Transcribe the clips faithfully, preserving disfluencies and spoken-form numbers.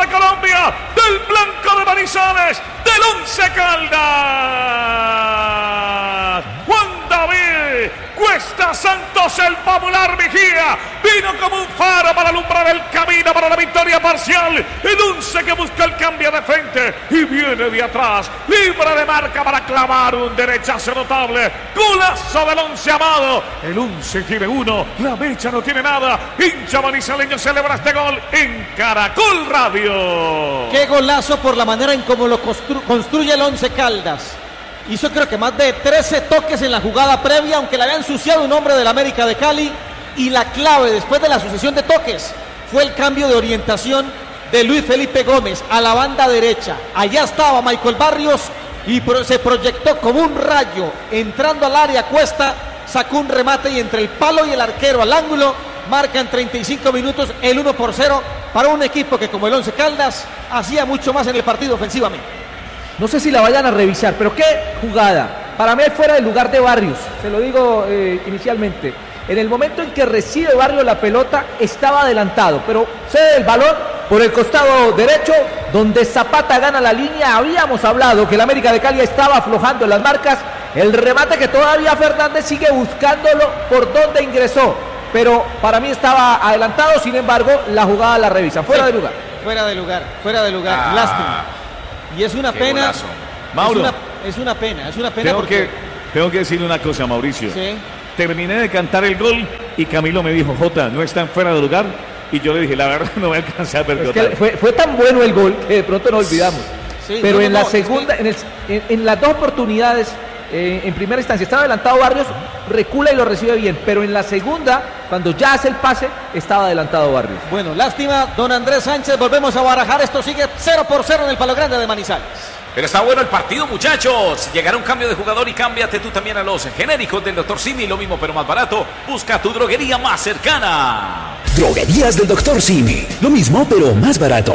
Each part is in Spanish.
Colombia, del Blanco de Manizales, del Once Caldas. Juan David Cuesta Santos, el popular vigía, vino como un faro para alumbrar el camino para la victoria parcial. El Once que busca el cambio de frente y viene de atrás, libre de marca para clavar un derechazo notable. Golazo del Once Amado. El Once tiene uno, la Mecha no tiene nada. Hincha manizaleño celebra este gol en Caracol Radio. Qué golazo por la manera en cómo lo constru- construye el Once Caldas. Hizo creo que más de trece toques en la jugada previa, aunque le había ensuciado un hombre del América de Cali. Y la clave después de la sucesión de toques fue el cambio de orientación de Luis Felipe Gómez a la banda derecha. Allá estaba Michael Barrios y pro- se proyectó como un rayo entrando al área. Cuesta sacó un remate y entre el palo y el arquero al ángulo marcan treinta y cinco minutos el uno por cero para un equipo que como el Once Caldas hacía mucho más en el partido ofensivamente. No sé si la vayan a revisar, pero qué jugada. Para mí es fuera del lugar de Barrios, se lo digo eh, inicialmente. En el momento en que recibe Barrios la pelota, estaba adelantado, pero cede el balón por el costado derecho, donde Zapata gana la línea. Habíamos hablado que el América de Cali estaba aflojando en las marcas. El remate que todavía Fernández sigue buscándolo por donde ingresó, pero para mí estaba adelantado. Sin embargo, la jugada la revisan, fuera Sí, de lugar. Fuera de lugar, fuera de lugar, Ah, lástima. Y es una pena. golazo. Mauro. Es una, es una pena, es una pena Tengo porque... que, tengo que decirle una cosa, Mauricio. Sí. Terminé de cantar el gol y Camilo me dijo, Jota, ¿no están fuera de lugar? Y yo le dije, la verdad no voy a alcanzar a ver. Es que fue, fue tan bueno el gol que de pronto nos olvidamos. Sí, Pero no, en no, la no, segunda, es que- en, el- en- en las dos oportunidades, eh, en primera instancia estaba adelantado Barrios, recula y lo recibe bien. Pero en la segunda, cuando ya hace el pase, estaba adelantado Barrios. Bueno, lástima, don Andrés Sánchez, volvemos a barajar, esto sigue cero por cero en el Palo Grande de Manizales. Pero está bueno el partido, muchachos. Llegará un cambio de jugador y cámbiate tú también a los genéricos del doctor Simi. Lo mismo pero más barato. Busca tu droguería más cercana. Droguerías del doctor Simi. Lo mismo, pero más barato.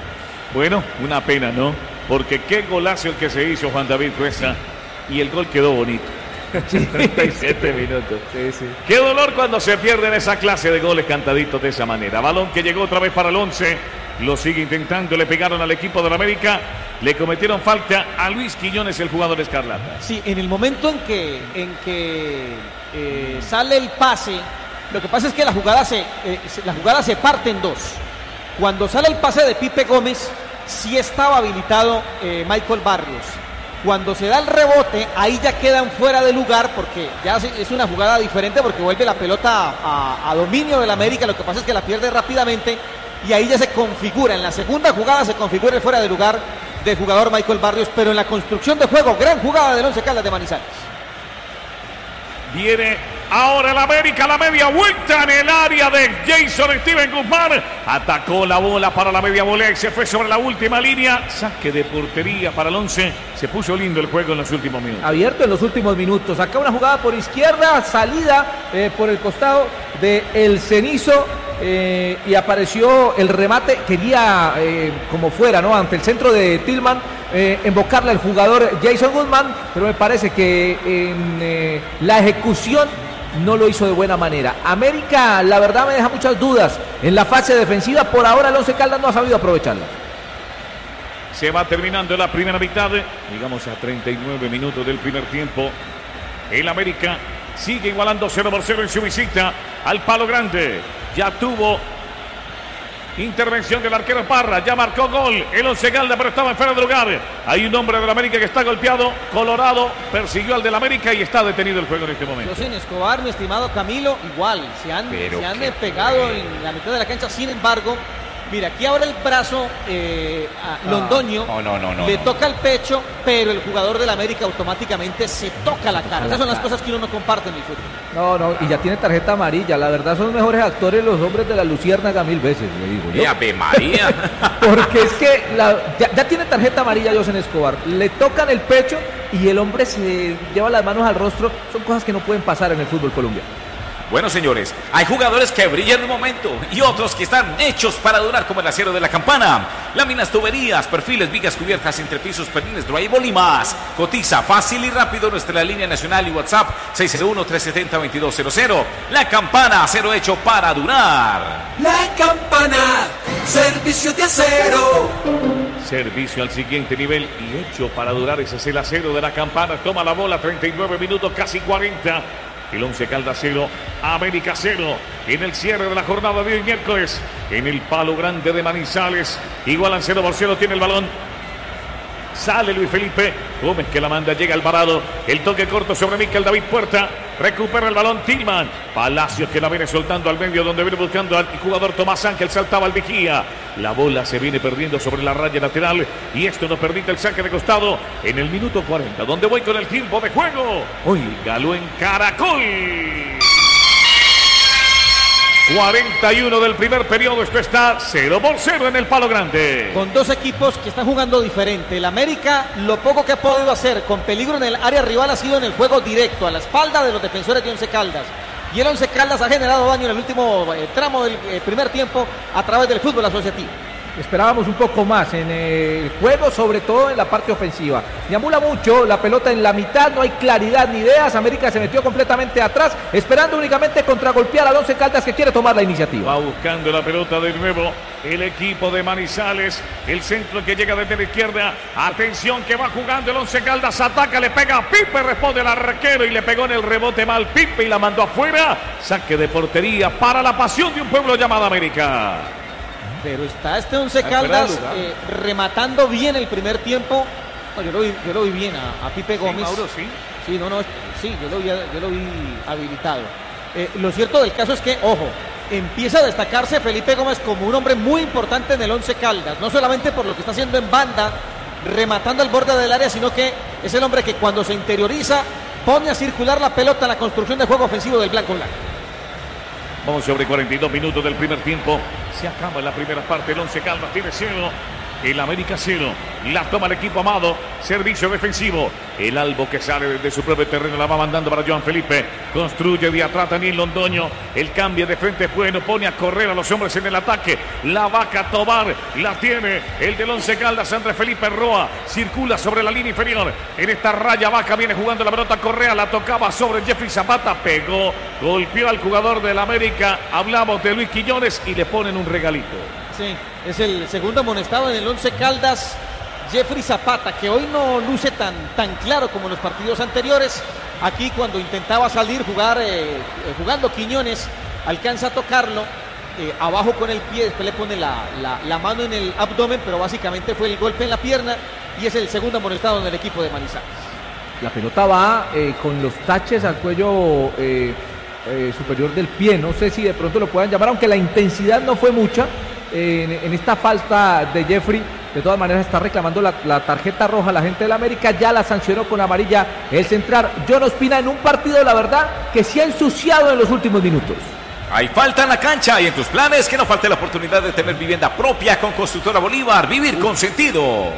Bueno, una pena, ¿no? Porque qué golazo el que se hizo Juan David Cuesta y el gol quedó bonito. treinta y siete minutos. Sí, sí. Qué dolor cuando se pierden esa clase de goles cantaditos de esa manera. Balón que llegó otra vez para el Once. Lo sigue intentando, le pegaron al equipo de la América. Le cometieron falta a Luis Quiñones, el jugador escarlata. Sí, en el momento en que, en que eh, sale el pase, lo que pasa es que la jugada, se, eh, se- la jugada se parte en dos. Cuando sale el pase de Pipe Gómez, sí estaba habilitado eh, Michael Barrios. Cuando se da el rebote, ahí ya quedan fuera de lugar porque ya se- es una jugada diferente porque vuelve la pelota a, a- a dominio del América. Lo que pasa es que la pierde rápidamente y ahí ya se configura. En la segunda jugada se configura el fuera de lugar del jugador Michael Barrios, pero en la construcción de juego, gran jugada del Once Caldas de Manizales. Viene ahora el América, la media vuelta en el área de Jason Steven Guzmán. Atacó la bola para la media volea y se fue sobre la última línea. Saque de portería para el Once. Se puso lindo el juego en los últimos minutos. Abierto en los últimos minutos. Acá una jugada por izquierda, salida eh, por el costado de El Cenizo. Eh, y apareció el remate, quería eh, como fuera, ¿no? Ante el centro de Tillman, eh, embocarle al jugador Jason Guzmán, pero me parece que en eh, la ejecución no lo hizo de buena manera. América, la verdad, me deja muchas dudas en la fase defensiva. Por ahora el Once Caldas no ha sabido aprovecharla. Se va terminando la primera mitad. Llegamos a treinta y nueve minutos del primer tiempo. El América sigue igualando cero por cero en su visita al Palo Grande. Ya tuvo intervención del arquero Parra, ya marcó gol el Once Caldas, pero estaba en fuera de lugar. Hay un hombre del América que está golpeado. Colorado persiguió al del América y está detenido el juego en este momento. José Escobar, mi estimado Camilo, igual, se han, Pero se han qué pegado bueno. en la mitad de la cancha. Sin embargo, mira, aquí abre el brazo eh, a Londoño, no, no, no, no, le no. toca el pecho, pero el jugador del América automáticamente se toca la cara. Esas son las cosas que uno no comparte en el fútbol. No, no, y ya tiene tarjeta amarilla. La verdad son mejores actores los hombres de la Luciérnaga mil veces, le digo yo. ¡Eh, Ave María! Porque es que la- ya, ya tiene tarjeta amarilla José Escobar. Le tocan el pecho y el hombre se lleva las manos al rostro. Son cosas que no pueden pasar en el fútbol colombiano. Bueno, señores, hay jugadores que brillan en un momento y otros que están hechos para durar, como el acero de la campana. Láminas, tuberías, perfiles, vigas, cubiertas, entrepisos, pernines, drywall y más. Cotiza fácil y rápido nuestra línea nacional y WhatsApp seis cero uno, tres siete cero, dos dos cero cero. La Campana, acero hecho para durar. La Campana, servicio de acero. Servicio al siguiente nivel y hecho para durar. Ese es el acero de la Campana. Toma la bola, treinta y nueve minutos, casi cuarenta. El Once Caldas cero, América cero. En el cierre de la jornada de hoy miércoles, en el Palo Grande de Manizales, igualan cero por cero, tiene el balón. Sale Luis Felipe Gómez, que la manda, llega Alvarado, el toque corto sobre Mikel David Puerta, recupera el balón Tillman, Palacios, que la viene soltando al medio, donde viene buscando al jugador Tomás Ángel, saltaba al vigía, la bola se viene perdiendo sobre la raya lateral y esto nos permite el saque de costado en el minuto cuarenta, donde voy con el tiempo de juego. Óigalo en Caracol. cuarenta y uno del primer periodo, esto está cero por cero en el Palo Grande. Con dos equipos que están jugando diferente. El América, lo poco que ha podido hacer con peligro en el área rival ha sido en el juego directo, a la espalda de los defensores de Once Caldas. Y el Once Caldas ha generado daño en el último eh, tramo del eh, primer tiempo a través del fútbol asociativo. Esperábamos un poco más en el juego, sobre todo en la parte ofensiva. Deambula mucho la pelota en la mitad, no hay claridad ni ideas. América se metió completamente atrás, esperando únicamente contragolpear al Once Caldas, que quiere tomar la iniciativa. Va buscando la pelota de nuevo el equipo de Manizales. El centro que llega desde la izquierda. Atención que va jugando el Once Caldas. Ataca, le pega a Pipe, responde el arquero y le pegó en el rebote mal Pipe y la mandó afuera. Saque de portería para la pasión de un pueblo llamado América. Pero está este Once Caldas eh, rematando bien el primer tiempo. No, yo, lo vi, yo lo vi bien a, a Pipe Gómez. Sí, Mauro, sí. Sí, no, no, sí, yo lo vi, yo lo vi habilitado. Eh, lo cierto del caso es que, ojo, empieza a destacarse Felipe Gómez como un hombre muy importante en el Once Caldas. No solamente por lo que está haciendo en banda, rematando al borde del área, sino que es el hombre que cuando se interioriza pone a circular la pelota en la construcción de juego ofensivo del Blanco Blanco. Vamos sobre cuarenta y dos minutos del primer tiempo. Se acaba en la primera parte. El Once Caldas tiene cero. El América cero. La toma el equipo Amado. Servicio defensivo. El Albo, que sale de su propio terreno, la va mandando para Joan Felipe. Construye de atrás Daniel Londoño. El cambio de frente es bueno. Pone a correr a los hombres en el ataque. La Vaca Tobar la tiene el del Once Caldas. Andrés Felipe Roa circula sobre la línea inferior. En esta raya Vaca viene jugando la pelota. Correa la tocaba sobre Jeffrey Zapata. Pegó. Golpeó al jugador del América. Hablamos de Luis Quiñones y le ponen un regalito. Sí, es el segundo amonestado en el Once Caldas, Jeffrey Zapata, que hoy no luce tan, tan claro como en los partidos anteriores. Aquí cuando intentaba salir, jugar, eh, jugando Quiñones, alcanza a tocarlo, eh, abajo con el pie, después le pone la, la, la mano en el abdomen, pero básicamente fue el golpe en la pierna y es el segundo amonestado en el equipo de Manizales. La pelota va eh, con los taches al cuello eh, eh, superior del pie, no sé si de pronto lo puedan llamar, aunque la intensidad no fue mucha. En, en esta falta de Jeffrey, de todas maneras está reclamando la, la tarjeta roja la gente del América, ya la sancionó con amarilla el central John Ospina en un partido, la verdad, que se ha ensuciado en los últimos minutos. Hay falta en la cancha y en tus planes que no falte la oportunidad de tener vivienda propia con Constructora Bolívar, vivir con sentido.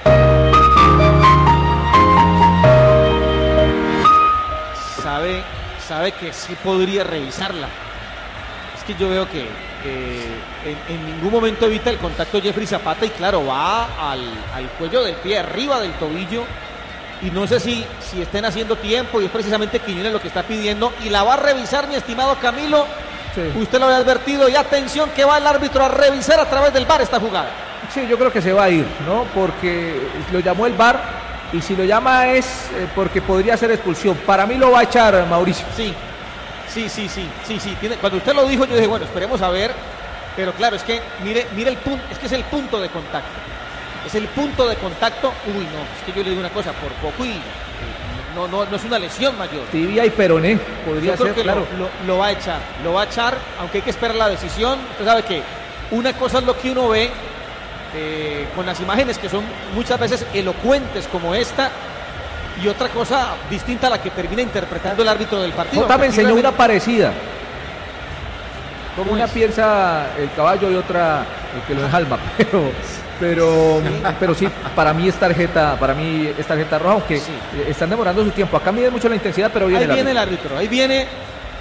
Sabe, sabe que sí podría revisarla. Es que yo veo que eh, en, en ningún momento evita el contacto Jeffrey Zapata y claro, va al, al cuello del pie, arriba del tobillo, y no sé si, si estén haciendo tiempo y es precisamente Quiñones lo que está pidiendo y la va a revisar mi estimado Camilo. Sí. Usted lo había advertido y atención que va el árbitro a revisar a través del V A R esta jugada. Sí, yo creo que se va a ir, ¿no? Porque lo llamó el V A R y si lo llama es eh, porque podría ser expulsión. Para mí lo va a echar Mauricio. Sí. Sí, sí, sí, sí, sí. Tiene, cuando usted lo dijo, yo dije, bueno, esperemos a ver. Pero claro, es que mire, mire el punto, es que es el punto de contacto. Es el punto de contacto. Uy, no, es que yo le digo una cosa, por poco y no, no, no es una lesión mayor. Tibia y peroné, podría yo creo ser, que claro. Lo, lo, lo va a echar, lo va a echar, aunque hay que esperar la decisión. Usted sabe que una cosa es lo que uno ve eh, con las imágenes que son muchas veces elocuentes como esta. Y otra cosa distinta a la que termina interpretando el árbitro del partido. Jota me enseñó realmente... una parecida. Como una es? piensa el caballo y otra el que lo enjalma, pero pero sí. pero sí, para mí es tarjeta, para mí es tarjeta roja, aunque sí. están demorando su tiempo. Acá mide mucho la intensidad, pero viene ahí el viene el árbitro, ahí viene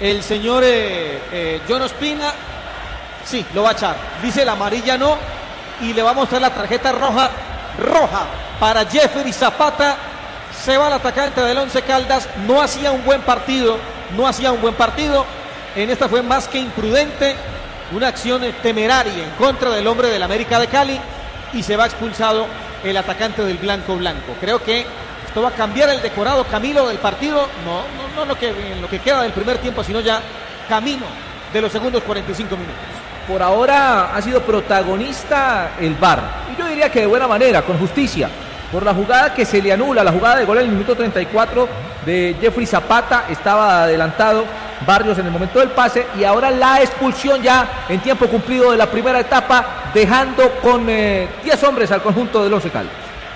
el señor eh, eh, John Ospina, sí, lo va a echar. Dice la amarilla no, y le va a mostrar la tarjeta roja, roja para Jeffrey Zapata. Se va el atacante del Once Caldas, no hacía un buen partido, no hacía un buen partido. En esta fue más que imprudente, una acción temeraria en contra del hombre del América de Cali, y se va expulsado el atacante del Blanco Blanco. Creo que esto va a cambiar el decorado, Camilo, del partido, no, no, no lo que, en lo que queda del primer tiempo, sino ya camino de los segundos cuarenta y cinco minutos. Por ahora ha sido protagonista el V A R, y yo diría que de buena manera, con justicia, por la jugada que se le anula, la jugada de gol en el minuto treinta y cuatro de Jeffrey Zapata. Estaba adelantado Barrios en el momento del pase, y ahora la expulsión ya en tiempo cumplido de la primera etapa, dejando con eh, diez hombres al conjunto del Once Caldas.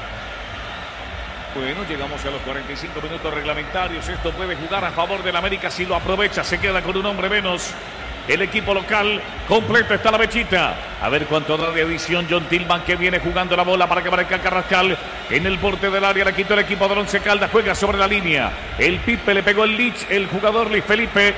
Bueno, llegamos a los cuarenta y cinco minutos reglamentarios. Esto puede jugar a favor del América si lo aprovecha. Se queda con un hombre menos. El equipo local completo está la mechita. A ver cuánto da de adición John Tillman, que viene jugando la bola para que aparezca Carrascal en el borde del área. Le quitó el equipo del Once Caldas. Juega sobre la línea. El Pipe le pegó el Lich, el jugador Luis Felipe.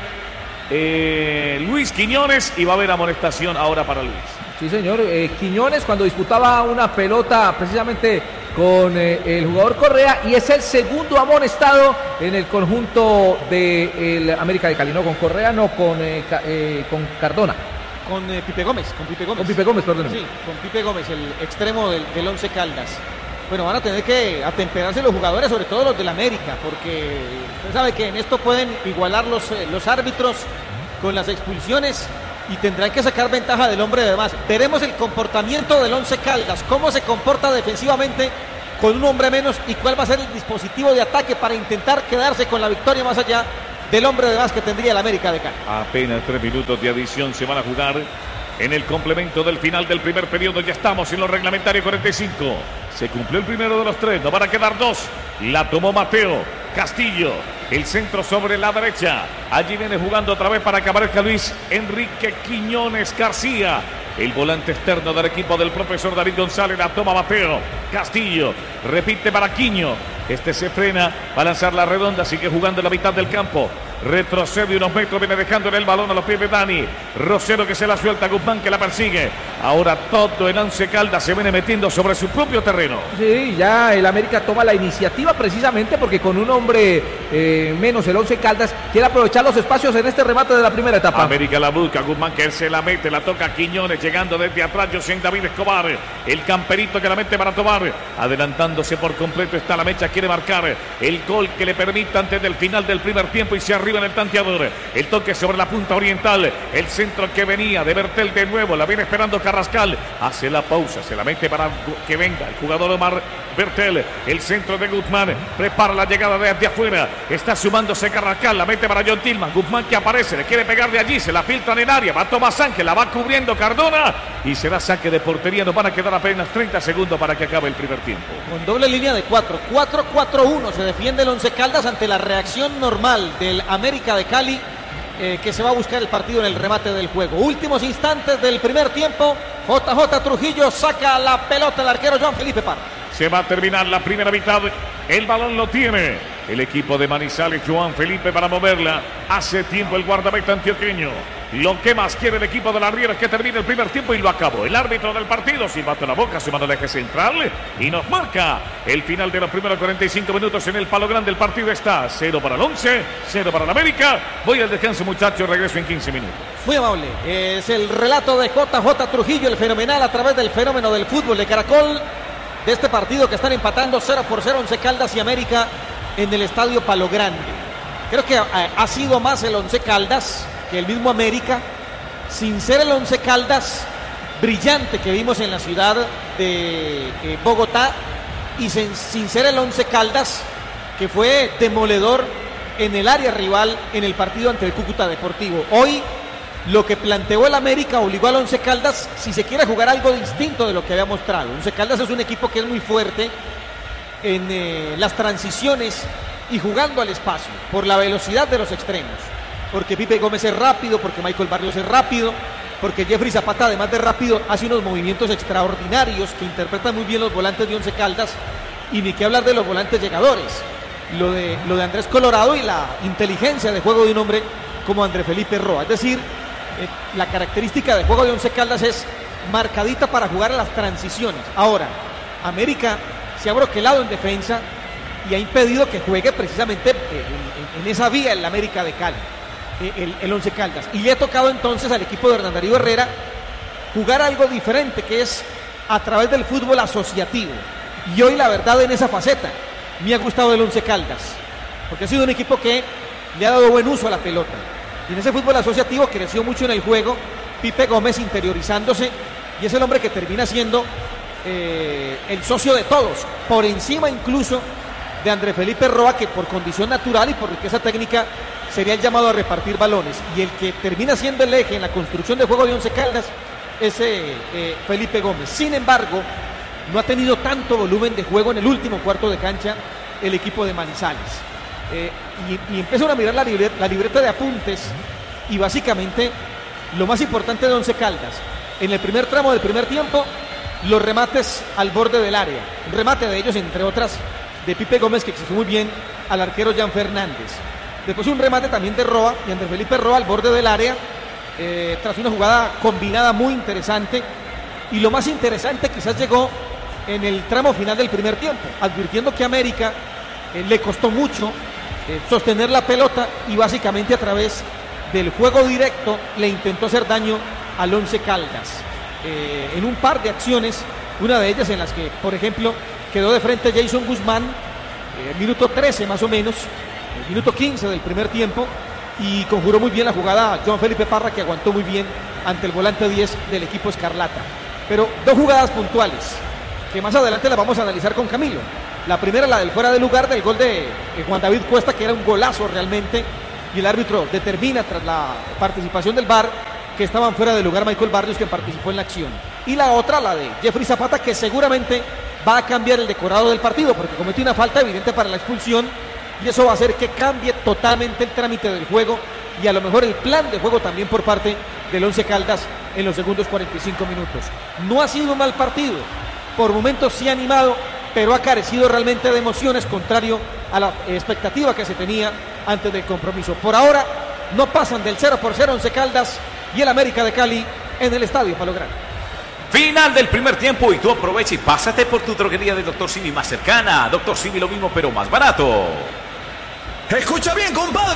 Eh, Luis Quiñones, y va a haber amonestación ahora para Luis. Sí, señor. Eh, Quiñones, cuando disputaba una pelota precisamente con eh, el jugador Correa, y es el segundo amonestado en el conjunto del América de Cali. No con Correa, no con, eh, eh, con Cardona. Con eh, Pipe Gómez, con Pipe Gómez. Con Pipe Gómez, perdón. Sí, con Pipe Gómez, el extremo del, del Once Caldas. Bueno, van a tener que atemperarse los jugadores, sobre todo los del América, porque usted sabe que en esto pueden igualar los, eh, los árbitros con las expulsiones, y tendrán que sacar ventaja del hombre de más. Veremos el comportamiento del Once Caldas, cómo se comporta defensivamente con un hombre menos, y cuál va a ser el dispositivo de ataque para intentar quedarse con la victoria más allá del hombre de más que tendría el América de Cali. Apenas tres minutos de adición se van a jugar en el complemento del final del primer periodo. Ya estamos en los reglamentarios cuarenta y cinco. Se cumplió el primero de los tres, nos van a quedar dos. La tomó Mateo Castillo, el centro sobre la derecha. Allí viene jugando otra vez para que aparezca Luis Enrique Quiñones García, el volante externo del equipo del profesor David González. La toma Mateo Castillo, repite para Quiño. Este se frena, va a lanzar la redonda, sigue jugando en la mitad del campo. Retrocede unos metros, viene dejando en el balón a los pies de Dani Rosero, que se la suelta a Guzmán, que la persigue. Ahora todo el Once Caldas se viene metiendo sobre su propio terreno. Sí, ya el América toma la iniciativa, precisamente porque con un hombre eh, menos el Once Caldas quiere aprovechar los espacios en este remate de la primera etapa. América la busca, Guzmán, que se la mete, la toca Quiñones, llegando desde atrás José David Escobar, el camperito que la mete para tomar, adelantándose por completo está la mecha, quiere marcar el gol que le permita antes del final del primer tiempo, y se arriba en el tanteador. El toque sobre la punta oriental, el centro que venía de Bertel de nuevo, la viene esperando Carrascal, hace la pausa, se la mete para que venga el jugador Omar Bertel, el centro de Guzmán, prepara la llegada desde afuera, está sumándose Carrascal, la mete para John Tillman, Guzmán que aparece, le quiere pegar de allí, se la filtran en área, va Tomás Ángel, la va cubriendo Cardona, y será saque de portería. Nos van a quedar apenas treinta segundos para que acabe el primer tiempo. Con doble línea de cuatro, cuatro cuatro uno se defiende el Once Caldas ante la reacción normal del América de Cali, eh, que se va a buscar el partido en el remate del juego. Últimos instantes del primer tiempo, J J Trujillo saca la pelota el arquero Juan Felipe Parra. Se va a terminar la primera mitad, el balón lo tiene el equipo de Manizales, Juan Felipe para moverla. Hace tiempo el guardameta antioqueño. Lo que más quiere el equipo de la Riera es que termine el primer tiempo, y lo acabó. El árbitro del partido, silbato en la boca, sumando el eje central, y nos marca el final de los primeros cuarenta y cinco minutos en el Palo Grande. El partido está cero para el Once, cero para el América. Voy al descanso, muchachos, regreso en quince minutos. Muy amable, es el relato de J J Trujillo, el fenomenal a través del fenómeno del fútbol de Caracol, de este partido que están empatando cero por cero Once Caldas y América en el estadio Palo Grande. Creo que ha sido más el Once Caldas que el mismo América, sin ser el Once Caldas brillante que vimos en la ciudad de eh, Bogotá, y sin, sin ser el Once Caldas que fue demoledor en el área rival en el partido ante el Cúcuta Deportivo. Hoy lo que planteó el América obligó al Once Caldas, si se quiere jugar algo distinto de lo que había mostrado. Once Caldas es un equipo que es muy fuerte en eh, las transiciones y jugando al espacio por la velocidad de los extremos, porque Pipe Gómez es rápido, porque Michael Barrios es rápido, porque Jeffrey Zapata, además de rápido, hace unos movimientos extraordinarios que interpretan muy bien los volantes de Once Caldas, y ni que hablar de los volantes llegadores. Lo de, lo de Andrés Colorado y la inteligencia de juego de un hombre como André Felipe Roa. Es decir, eh, la característica de juego de Once Caldas es marcadita para jugar a las transiciones. Ahora, América se ha broquelado en defensa y ha impedido que juegue precisamente en, en, en esa vía el América de Cali, el, el Once Caldas. Y le ha tocado entonces al equipo de Hernán Darío Herrera jugar algo diferente, que es a través del fútbol asociativo. Y hoy, la verdad, en esa faceta me ha gustado el Once Caldas, porque ha sido un equipo que le ha dado buen uso a la pelota. Y en ese fútbol asociativo creció mucho en el juego Pipe Gómez, interiorizándose, y es el hombre que termina siendo eh, el socio de todos, por encima incluso de André Felipe Roa, que por condición natural y por riqueza técnica sería el llamado a repartir balones. Y el que termina siendo el eje en la construcción de juego de Once Caldas es eh, eh, Felipe Gómez. Sin embargo, no ha tenido tanto volumen de juego en el último cuarto de cancha el equipo de Manizales. Eh, y, y empiezan a mirar la libreta, la libreta de apuntes, y básicamente lo más importante de Once Caldas en el primer tramo del primer tiempo, los remates al borde del área, un remate de ellos, entre otras, de Pipe Gómez, que exigió muy bien al arquero Jan Fernández. Después un remate también de Roa, y André Felipe Roa al borde del área, eh, tras una jugada combinada muy interesante. Y lo más interesante quizás llegó en el tramo final del primer tiempo, advirtiendo que a América eh, le costó mucho eh, sostener la pelota, y básicamente a través del juego directo le intentó hacer daño al Once Caldas eh, en un par de acciones, una de ellas en las que, por ejemplo, quedó de frente Jason Guzmán, eh, minuto trece más o menos, el minuto quince del primer tiempo, y conjuró muy bien la jugada John Felipe Parra, que aguantó muy bien ante el volante diez del equipo Escarlata. Pero dos jugadas puntuales que más adelante las vamos a analizar con Camilo. La primera, la del fuera de lugar del gol de Juan David Cuesta, que era un golazo realmente, y el árbitro determina, tras la participación del V A R, que estaban fuera de lugar Michael Barrios, que participó en la acción. Y la otra, la de Jeffrey Zapata, que seguramente va a cambiar el decorado del partido, porque cometió una falta evidente para la expulsión, y eso va a hacer que cambie totalmente el trámite del juego, y a lo mejor el plan de juego también por parte del Once Caldas en los segundos cuarenta y cinco minutos. No ha sido un mal partido, por momentos sí ha animado, pero ha carecido realmente de emociones, contrario a la expectativa que se tenía antes del compromiso. Por ahora no pasan del cero por cero Once Caldas y el América de Cali en el estadio Palo Grande. Final del primer tiempo, y tú aprovecha y pásate por tu droguería de Doctor Simi más cercana. Doctor Simi, lo mismo pero más barato. Escucha bien, compadre.